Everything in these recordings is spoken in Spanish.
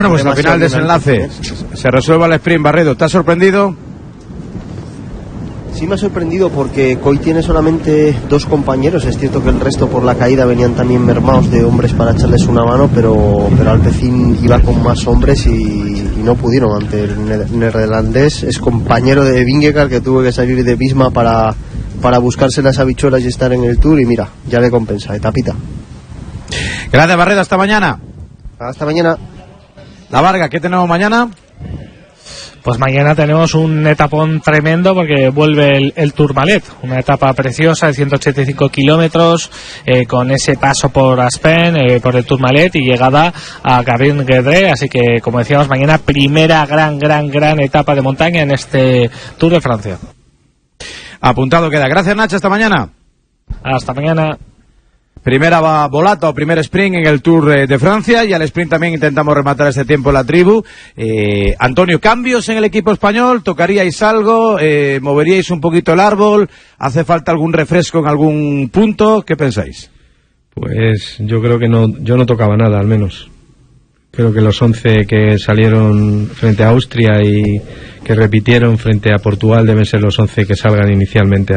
Bueno, pues al final desenlace se resuelve el sprint. Barredo, ¿te ha sorprendido? Sí, me ha sorprendido porque Coy tiene solamente 2 compañeros. Es cierto que el resto por la caída venían también mermados de hombres para echarles una mano, pero Alpecin iba con más hombres y no pudieron ante el neerlandés. Es compañero de Vingegaard, que tuvo que salir de Visma para buscarse las habichuelas y estar en el Tour, y mira, ya le compensa, etapita. Gracias, Barredo, hasta mañana. Hasta mañana. La Varga, ¿qué tenemos mañana? Pues mañana tenemos un etapón tremendo porque vuelve el Tourmalet, una etapa preciosa de 185 kilómetros, con ese paso por Aspen, por el Tourmalet, y llegada a Garin-Guédré. Así que, como decíamos, mañana primera gran etapa de montaña en este Tour de Francia. Apuntado queda. Gracias, Nacho, hasta mañana. Hasta mañana. Primera volata o primer sprint en el Tour de Francia, y al sprint también intentamos rematar este tiempo en la tribu. Antonio, ¿cambios en el equipo español? ¿Tocaríais algo? ¿Moveríais un poquito el árbol? ¿Hace falta algún refresco en algún punto? ¿Qué pensáis? Pues yo creo que no, yo no tocaba nada, al menos. Creo que los 11 que salieron frente a Austria y que repitieron frente a Portugal deben ser los 11 que salgan inicialmente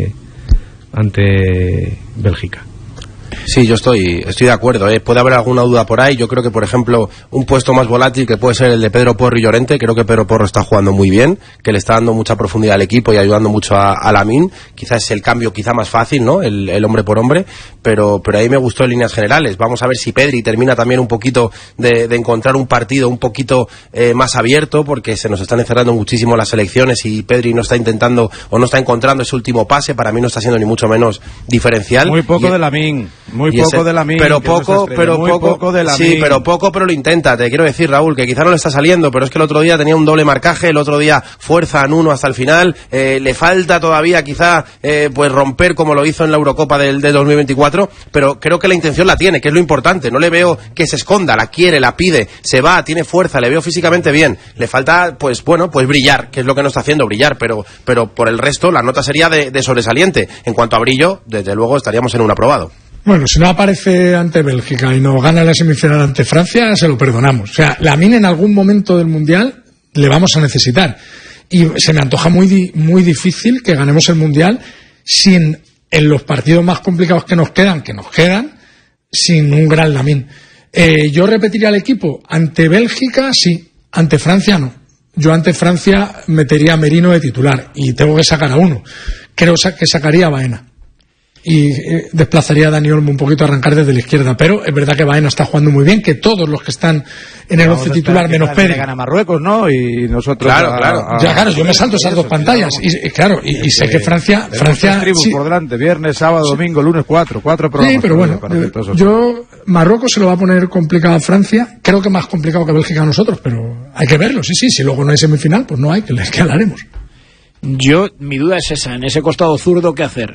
ante Bélgica. Sí, yo estoy de acuerdo, puede haber alguna duda por ahí. Yo creo que, por ejemplo, un puesto más volátil que puede ser el de Pedro Porro y Llorente. Creo que Pedro Porro está jugando muy bien, que le está dando mucha profundidad al equipo y ayudando mucho a Lamine. Quizás es el cambio más fácil, ¿no? El hombre por hombre, pero ahí me gustó en líneas generales. Vamos a ver si Pedri termina también un poquito de encontrar un partido un poquito más abierto, porque se nos están encerrando muchísimo las selecciones y Pedri no está intentando o no está encontrando ese último pase. Para mí no está siendo ni mucho menos diferencial. Muy poco de Lamine. Muy poco de Lamine, pero poco de Lamine. Sí, pero lo intenta. Te quiero decir, Raúl, que quizá no le está saliendo, pero es que el otro día tenía un doble marcaje, el otro día fuerza en uno hasta el final. Le falta todavía quizá pues romper como lo hizo en la Eurocopa del 2024, pero creo que la intención la tiene, que es lo importante. No le veo que se esconda, la quiere, la pide, se va, tiene fuerza, le veo físicamente bien. Le falta, pues brillar, que es lo que no está haciendo, brillar, pero por el resto la nota sería de sobresaliente. En cuanto a brillo, desde luego estaríamos en un aprobado. Bueno, si no aparece ante Bélgica y nos gana la semifinal ante Francia, se lo perdonamos. O sea, Lamine en algún momento del Mundial le vamos a necesitar. Y se me antoja muy difícil que ganemos el Mundial sin, en los partidos más complicados que nos quedan, sin un gran Lamine. Yo repetiría el equipo. Ante Bélgica, sí. Ante Francia, no. Yo ante Francia metería a Merino de titular y tengo que sacar a uno. Creo que sacaría a Baena y desplazaría a Dani Olmo un poquito a arrancar desde la izquierda, pero es verdad que Baena está jugando muy bien, que todos los que están en el 11 titular menos Pedri gana Marruecos, ¿no? Y nosotros claro, yo me salto esas dos pantallas y sé que Francia tribus sí, por delante, viernes, sábado, domingo, lunes, cuatro programas. Sí, pero bueno, yo Marruecos se lo va a poner complicado a Francia, creo que más complicado que Bélgica a nosotros, pero hay que verlo, sí, si luego no hay semifinal, pues no hay, que hablaremos. Mi duda es esa, en ese costado zurdo, ¿qué hacer?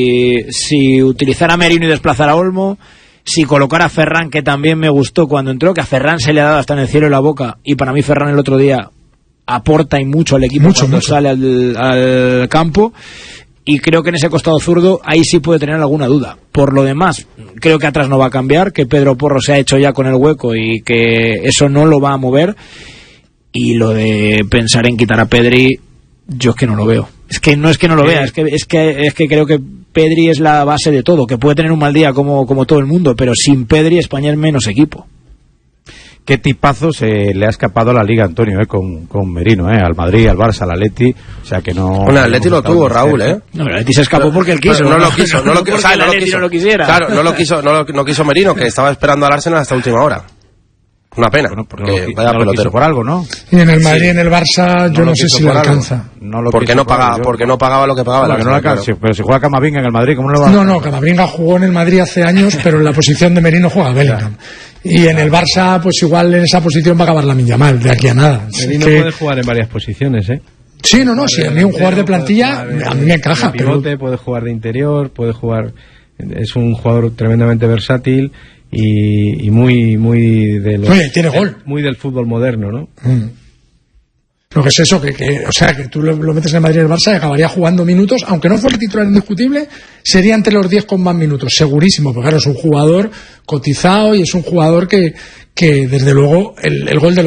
Si utilizar a Merino y desplazar a Olmo, si colocar a Ferran, que también me gustó cuando entró, que a Ferran se le ha dado hasta en el cielo y la boca, y para mí Ferran el otro día aporta y mucho al equipo cuando sale al campo, y creo que en ese costado zurdo ahí sí puede tener alguna duda. Por lo demás, creo que atrás no va a cambiar, que Pedro Porro se ha hecho ya con el hueco y que eso no lo va a mover, y lo de pensar en quitar a Pedri, yo es que no lo veo. Es que no lo vea, es que creo que Pedri es la base de todo, que puede tener un mal día como todo el mundo, pero sin Pedri España es menos equipo. Qué tipazo se le ha escapado a la Liga, Antonio, con Merino, al Madrid, al Barça, al Atleti, o sea que no... Bueno, el Atleti lo tuvo, Raúl, No, el Atleti se escapó porque él quiso. No lo quisiera. Claro, no quiso Merino, que estaba esperando al Arsenal hasta última hora. Una pena, bueno, porque vaya pelotero por algo, ¿no? Y en el Madrid y en el Barça yo no sé si le alcanza. Porque no pagaba lo que pagaba. Pero si juega Camavinga en el Madrid, ¿cómo no lo va a...? No, Camavinga jugó en el Madrid hace años, pero en la posición de Merino juega Bellingham. Y en el Barça, pues igual en esa posición va a acabar Lamine Yamal, de aquí a nada. Merino puede jugar en varias posiciones, Sí, si a mí un jugador de plantilla a mí me encaja. Pivote, puede jugar de interior, puede jugar... Es un jugador tremendamente versátil y muy tiene gol, muy del fútbol moderno, ¿no? Lo que es eso, que tú lo metes en el Madrid y el Barça y acabaría jugando minutos, aunque no fuera el titular indiscutible, sería entre los 10 con más minutos, segurísimo, porque claro, es un jugador cotizado y es un jugador que desde luego el gol de